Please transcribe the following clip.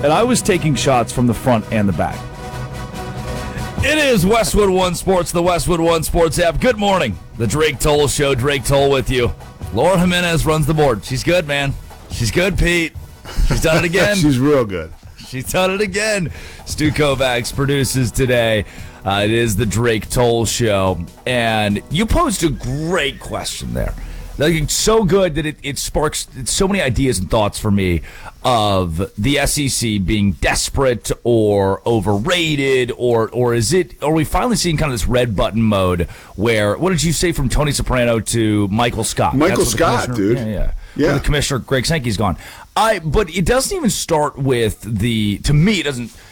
and I was taking shots from the front and the back. It is Westwood One Sports, the Westwood One Sports app. Good morning. The Drake Toll Show. Drake Toll with you. Laura Jimenez runs the board. She's good, man. She's good, Pete. She's done it again. She's real good. She's done it again. Stu Kovacs produces today. It is the Drake Toll Show. And you posed a great question there. Like, it's so good that it sparks so many ideas and thoughts for me of the SEC being desperate or overrated, or are we finally seeing kind of this red button mode where, what did you say from Tony Soprano to Michael Scott? Michael Scott, dude. Yeah. Yeah. The commissioner, Greg Sankey's gone. But it doesn't even start with to me, it doesn't